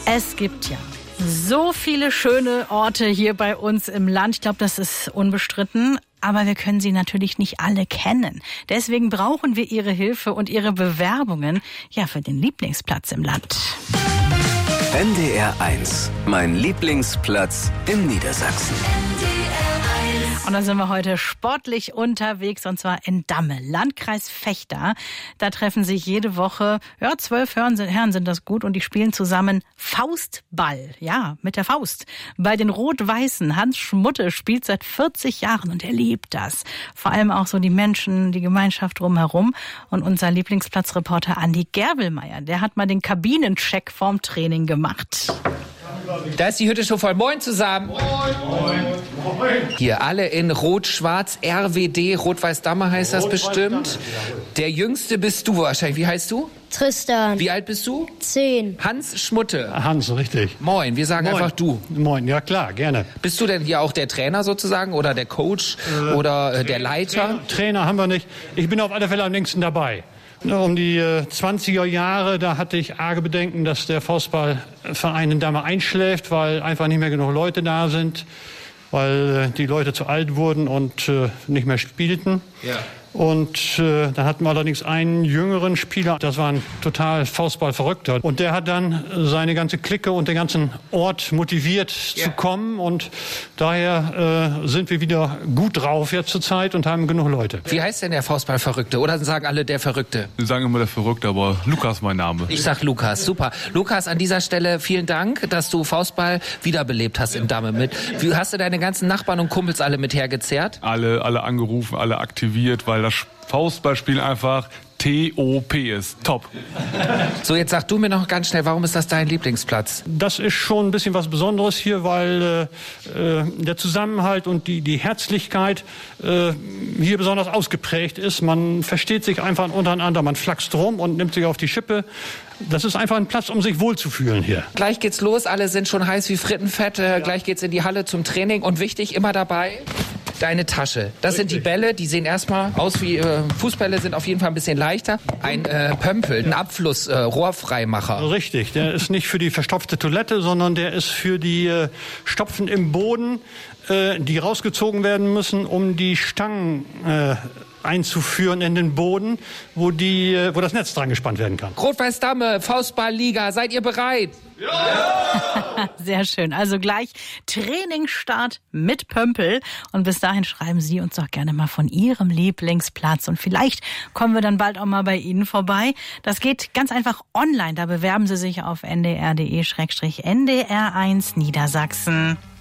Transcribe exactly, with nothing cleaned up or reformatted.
Es gibt ja so viele schöne Orte hier bei uns im Land. Ich glaube, das ist unbestritten. Aber wir können sie natürlich nicht alle kennen. Deswegen brauchen wir Ihre Hilfe und Ihre Bewerbungen ja für den Lieblingsplatz im Land. N D R eins, mein Lieblingsplatz in Niedersachsen. Und da sind wir heute sportlich unterwegs, und zwar in Damme, Landkreis Vechta. Da treffen sich jede Woche, ja, zwölf Herren sind, Herren sind das gut, und die spielen zusammen Faustball, ja, mit der Faust. Bei den Rot-Weißen, Hans Schmutte spielt seit vierzig Jahren und er liebt das. Vor allem auch so die Menschen, die Gemeinschaft drumherum. Und unser Lieblingsplatzreporter Andi Gerbelmeier, der hat mal den Kabinencheck vorm Training gemacht. Da ist die Hütte schon voll. Moin zusammen. Moin. Moin. Hier alle in Rot-Schwarz, R W D, Rot-Weiß-Damme heißt das bestimmt. Der Jüngste bist du wahrscheinlich. Wie heißt du? Tristan. Wie alt bist du? Zehn. Hans Schmutte. Hans, richtig. Moin, wir sagen Moin. einfach du. Moin, ja klar, gerne. Bist du denn hier auch der Trainer sozusagen oder der Coach äh, oder äh, der Leiter? Trainer, Trainer haben wir nicht. Ich bin auf alle Fälle am längsten dabei. Um die äh, zwanziger Jahre, da hatte ich arge Bedenken, dass der Faustballverein in Damme einschläft, weil einfach nicht mehr genug Leute da sind, weil äh, die Leute zu alt wurden und äh, nicht mehr spielten. Ja. Und äh, dann hatten wir allerdings einen jüngeren Spieler, das war ein total Faustballverrückter. Und der hat dann seine ganze Clique und den ganzen Ort motiviert ja. zu kommen. Und daher äh, sind wir wieder gut drauf jetzt zur Zeit und haben genug Leute. Wie heißt denn der Faustballverrückte? Oder sagen alle der Verrückte? Wir sagen immer der Verrückte, aber Lukas mein Name. Ich sag Lukas, super. Lukas, an dieser Stelle vielen Dank, dass du Faustball wiederbelebt hast in Damme mit. Wie hast du deine ganzen Nachbarn und Kumpels alle mit hergezerrt? Alle, alle angerufen, alle aktiviert, weil das Faustballspiel einfach T O P ist. Top. So, jetzt sag du mir noch ganz schnell, warum ist das dein Lieblingsplatz? Das ist schon ein bisschen was Besonderes hier, weil äh, der Zusammenhalt und die, die Herzlichkeit äh, hier besonders ausgeprägt ist. Man versteht sich einfach untereinander, man flaxt rum und nimmt sich auf die Schippe. Das ist einfach ein Platz, um sich wohlzufühlen hier. Gleich geht's los, alle sind schon heiß wie Frittenfett. Äh, ja. Gleich geht's in die Halle zum Training und wichtig, immer dabei, deine Tasche. Das Richtig. Sind die Bälle, die sehen erstmal aus wie äh, Fußbälle, sind auf jeden Fall ein bisschen leichter. Ein äh, Pömpel, ein Abfluss, äh, Rohrfreimacher. Richtig, der ist nicht für die verstopfte Toilette, sondern der ist für die äh, Stopfen im Boden, äh, die rausgezogen werden müssen, um die Stangen äh, einzuführen in den Boden, wo, die, wo das Netz dran gespannt werden kann. Rot-Weiß-Damme, Faustball-Liga, seid ihr bereit? Ja! Sehr schön. Also gleich Trainingsstart mit Pömpel. Und bis dahin schreiben Sie uns doch gerne mal von Ihrem Lieblingsplatz. Und vielleicht kommen wir dann bald auch mal bei Ihnen vorbei. Das geht ganz einfach online. Da bewerben Sie sich auf n d r punkt d e slash n d r eins Niedersachsen.